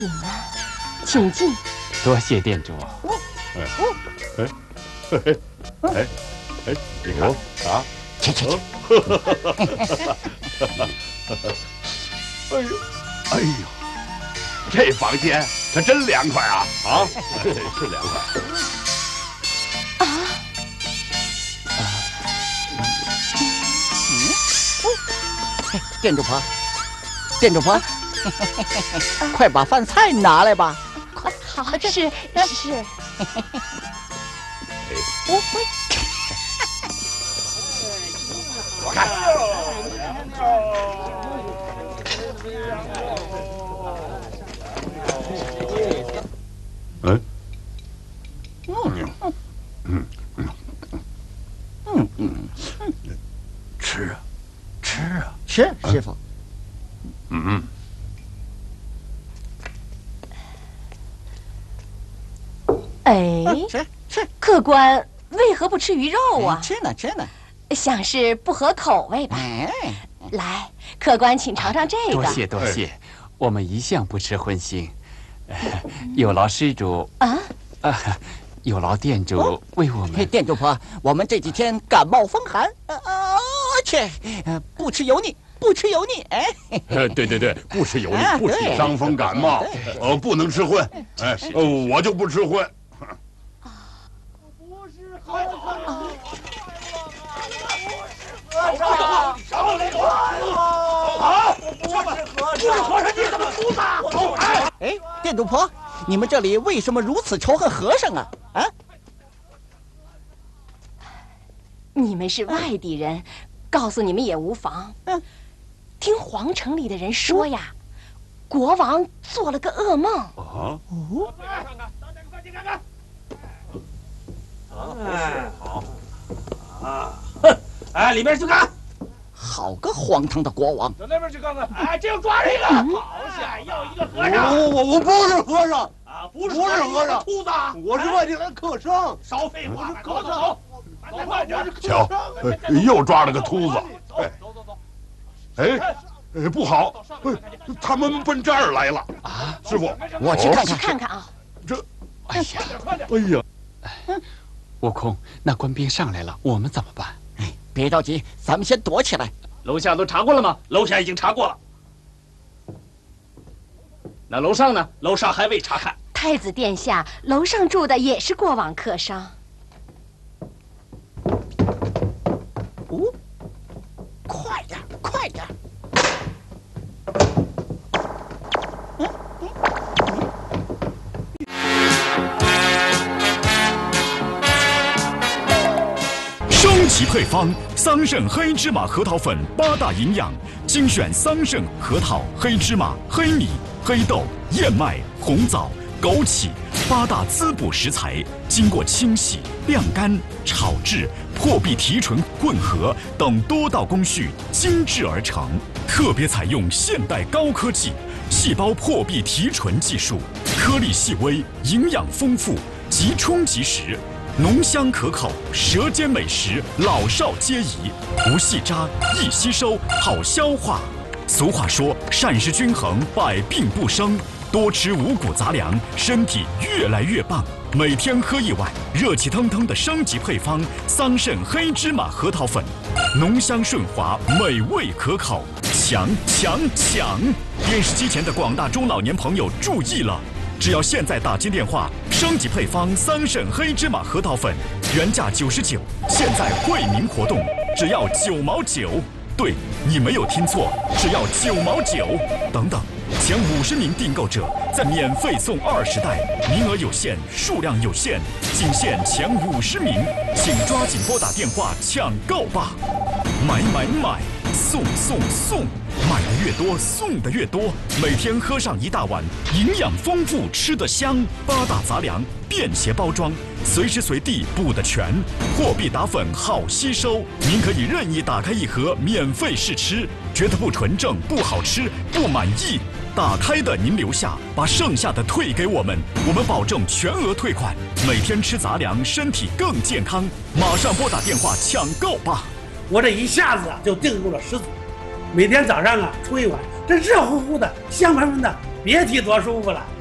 请啊，请进。 多谢店主。 你看啊， 去。 哎呦，这房间可真凉快啊！啊，是凉快。 店主婆，快把饭菜拿来吧！快， 好，是。 我看。 吃，师傅。 哎， 吃。 客官为何不吃鱼肉啊？ 吃呢。 想是不合口味吧？来，客官请尝尝这个。 多谢，我们一向不吃荤腥，有劳施主有劳店主为我们。 店主婆，我们这几天感冒风寒，不吃油腻。哎， 对，不吃油腻，不吃伤风感冒，不能吃荤。哎，我就不吃荤。不是和尚，上来啊！不是和尚，你怎么出的？ 哎，店主婆，你们这里为什么如此仇恨和尚啊？ 你们是外地人，告诉你们也无妨。听皇城里的人说呀，国王做了个噩梦。 好。哎，里面去看。 好个荒唐的国王！ 到那边去看看。哎，这又抓了一个，好想要一个和尚。 我不是和尚啊，不是和尚， 秃子， 我是外地来客商。 少废话，走，快点！ 瞧，又抓了个秃子。 走。 哎，不好！他们奔这儿来了啊！师傅， 我去看看啊。 哎呀，悟空，那官兵上来了，我们怎么办？ 别着急，咱们先躲起来。 楼下都查过了吗？楼下已经查过了。那楼上呢？楼上还未查看。 太子殿下，楼上住的也是过往客商。 快点！ 升级配方：桑葚黑芝麻核桃粉8大营养，精选桑葚、核桃、黑芝麻、黑米、黑豆、燕麦、红枣、枸杞8大滋补食材，经过清洗、晾干、炒制、破壁提纯混合等多道工序精制而成，特别采用现代高科技细胞破壁提纯技术，颗粒细微，营养丰富，即冲即食。浓香可口，舌尖美食，老少皆宜，不细渣，易吸收，好消化。俗话说，膳食均衡，百病不生。多吃五谷杂粮，身体越来越棒。每天喝1碗，热气腾腾的升级配方——桑葚黑芝麻核桃粉，浓香顺滑，美味可口，抢！电视机前的广大中老年朋友注意了！只要现在打进电话，升级配方桑葚黑芝麻核桃粉，原价99，现在惠民活动，只要9毛9。对，你没有听错，只要9毛9。等等，前50名订购者再免费送20袋，名额有限，数量有限，仅限前50名，请抓紧拨打电话抢购吧！买，送！买的越多，送的越多。每天喝上1大碗，营养丰富，吃得香。8大杂粮，便携包装，随时随地补得全。破壁打粉好吸收，您可以任意打开1盒免费试吃，觉得不纯正、不好吃、不满意，打开的您留下，把剩下的退给我们，我们保证全额退款。每天吃杂粮，身体更健康。马上拨打电话抢购吧！ 我这一下子就订购了10组，每天早上出1碗，这热乎乎的、香喷喷的， 别提多舒服了。